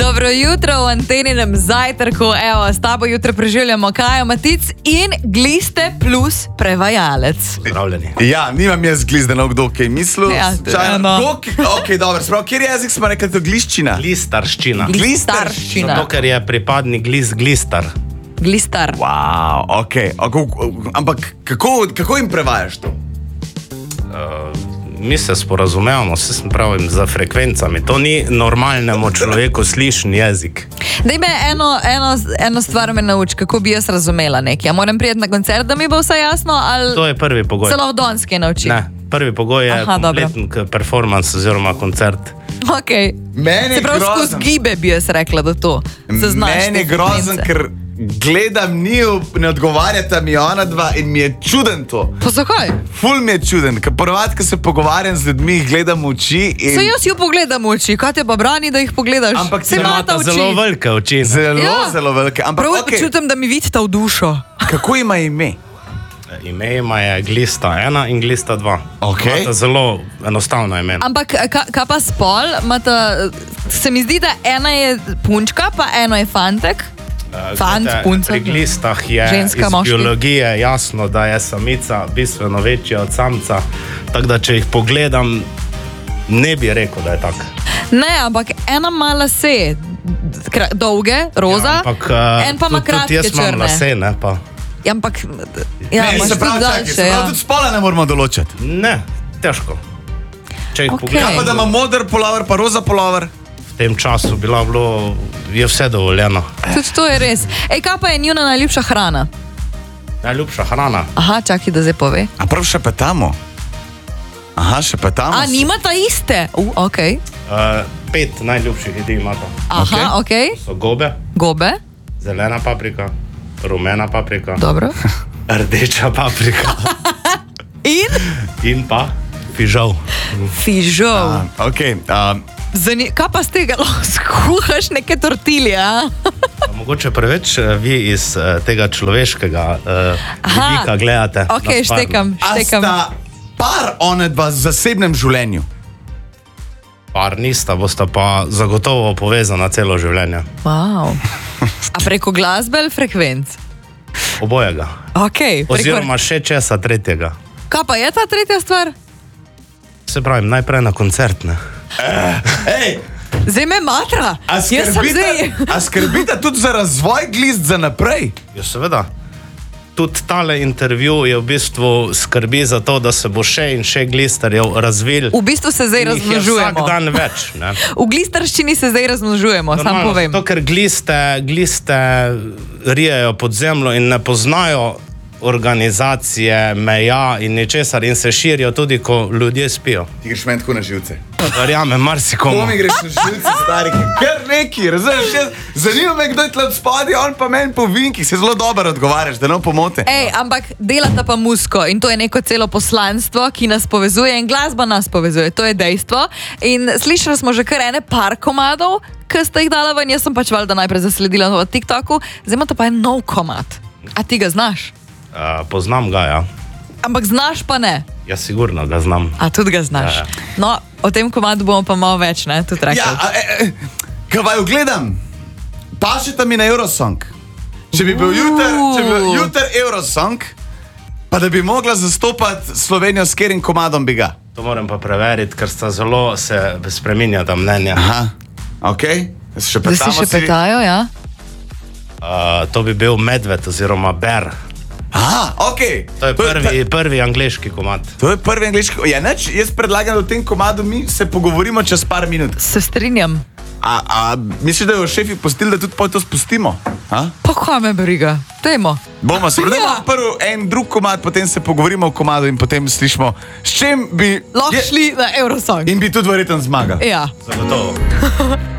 Dobro jutro v Anteninem zajtrku. Evo, s tabo jutro preživljamo Kajo Matic in Gliste plus prevajalec. Zdravljeni. Ja, nimam jaz glizdenov, kdo kaj mislil. Ja, Ok, dobro, sprav, kjer jezik smo rekli, to gliščina? Glistarščina. Glistarščina. Zato, ker je pripadnik glistar. Glistar. Wow, ok. Ampak kako jim prevajaš to? Mi se sporazumevamo, se pravim, za frekvencami. To ni normalnemu človeku slišen jezik. Daj me eno stvar me nauči, kako bi jaz razumela nekaj. Ja, moram priti na koncert, da mi bo vse jasno, ali To je prvi pogoj. se lahko donski nauči? Ne, prvi pogoj je Aha, dobro. kompleten performance oziroma koncert. Ok. Meni je Se pravi, skozi grozen. gibe bi jaz rekla, da to se znaš. Meni je te grozen, frekvence. ker gledam, ne odgovarjata mi ona dva in mi je čuden to. Pa zakaj? Ful mi je čuden, ker ponovadi, ko se pogovarjam z ljudmi, jih gledam v oči in Se jaz ju pogledam v oči, kaj te pa brani, da jih pogledaš? Ampak se ti imata oči. Zelo velike oči. ne? zelo velike. Ampak Prav okay, čutim, da mi vidita v dušo. kako ima ime? Ime ima je Glista 1 in Glista 2. Okej. Imata zelo enostavno ime. Ampak kaj pa spol? Se mi zdi, da ena je punčka, pa eno je fantek. Fant, Glejte, punca. Pri glistah je Ženska, iz moški. biologije jasno, da je samica bistveno večja od samca. Tako da, če jih pogledam, ne bi rekel, da je tako. Ne, ampak ena ima lase, dolge, roza, en pa ima tudi kratke jaz imam črne. lase, ne pa. Ja, ampak ja, Ne, imaš se pravi, tudi čakaj, daljše. se pravi, Ja. tudi spola ne moramo določiti. Ne, težko. Če jih Okej. pogledam, Ja, pa da ima moder polover, pa roza polover. v tem času je vse dovoljeno. Tudi to je res. Ej, kaj pa je njuna najljubša hrana? Najljubša hrana. Aha, čakaj, da zdaj pove. A prav še petamo? Aha, še petamo. A, nimata iste? Ok. 5 najljubših jedi imata. Aha, ok. So gobe, Gobe, zelena paprika, rumena paprika, dobro. rdeča paprika In in pa fižol. fižol. Ok, Kaj pa z tega lahko skuhaš neke tortilje? A? Mogoče preveč vi iz tega človeškega Aha. vidika gledate. Ok, na stvar. štekam. a sta par one dva v zasebnem življenju? Par nista, bosta pa zagotovo povezana celo življenje. Wow. A preko glasbe ali frekvenc? Obojega. Ok. Oziroma še česa tretjega. Kaj pa je ta tretja stvar? Se pravim, najprej na koncert, ne? Ej, Zdaj me matra. a Jaz sem zdaj. skrbite tudi za razvoj glist za naprej? Ja, seveda. Tudi tale intervju je v bistvu skrbi za to, da se bo še in še glisterjev razvil. V bistvu se zdaj In jih je razmnožujemo. vsak dan več, ne? V glistarščini se zdaj razmnožujemo, sam Normalno, povem. To, ker gliste rijejo pod zemljo in ne poznajo organizacije, meja in ničesar in se širijo tudi, ko ljudje spijo. Ti greš meni tako na živce. Verjamem, marsikomu. Komi greš na živce, stari, kar neki, razumeš? Zanima me, kdo je tle spodaj, on pa meni po vinkih, se zelo dobro odgovarjaš, da ne pomote. Ej, ampak delata pa musko in to je neko celo poslanstvo, ki nas povezuje in glasba nas povezuje, to je dejstvo. In slišali smo že kar ene par komadov, ki ste jih dala ven, jaz sem pač valjda najprej zasledila v TikToku, zdaj imate pa en nov komad. A ti ga znaš? Poznam ga, ja. Ampak znaš pa ne. Ja, sigurno ga znam. A tudi ga znaš. Ja. No, o tem komadu bomo pa malo več, ne, tudi rekli. Ja, kaj vaju gledam, pašite mi na Eurosong. Če bi bil jutr Eurosong, pa da bi mogla zastopati Slovenijo s katerim komadom bi ga. To moram pa preveriti, ker sta zelo se spreminjata mnenja. Aha, ok. Da si še petajo, ja? To bi bil medved oziroma ber. Aha, ok. To je prvi angleški komad. To je prvi angliški. Ja, neč, jaz predlagam, da v tem komadu mi se pogovorimo čez par minut. Se strinjam. A misliš, da jo šefi pustili, da tudi poj to spustimo? A? Pa kaj me briga? Dajmo. Bomo se Ja. prvo en drug komad, potem se pogovorimo o komadu in potem slišimo, s čim bi Lahko šli na Eurosong. in bi tudi verjetno zmagal. Ja. Zagotovo.